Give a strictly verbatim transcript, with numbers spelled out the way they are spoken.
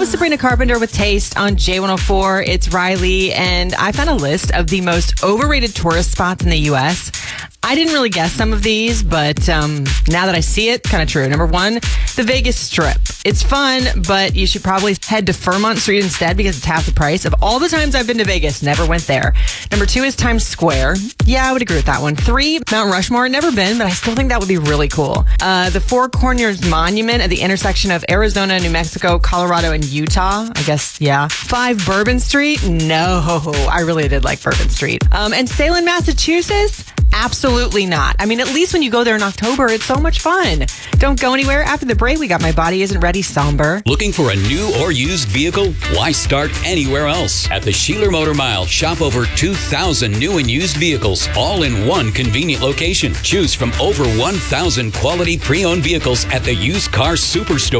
with Sabrina Carpenter with Taste on J one oh four. It's Riley, and I found a list of the most overrated tourist spots in the U S. I didn't really guess some of these, but um, now that I see it, kind of true. Number one, the Vegas Strip. It's fun, but you should probably head to Fairmont Street instead because it's half the price. Of all the times I've been to Vegas, never went there. Number two is Times Square. Yeah, I would agree with that one. Three, Mount Rushmore. Never been, but I still think that would be really cool. Uh, the Four Corners Monument at the intersection of Arizona, New Mexico, Colorado, and Utah. I guess, yeah. Five, Bourbon Street. No, I really did like Bourbon Street. Um, and Salem, Massachusetts. Absolutely not. I mean, at least when you go there in October, it's so much fun. Don't go anywhere. After the break, we got My Body Isn't Ready somber. Looking for a new or used vehicle? Why start anywhere else? At the Sheeler Motor Mile, shop over two thousand new and used vehicles, all in one convenient location. Choose from over one thousand quality pre-owned vehicles at the Used Car Superstore.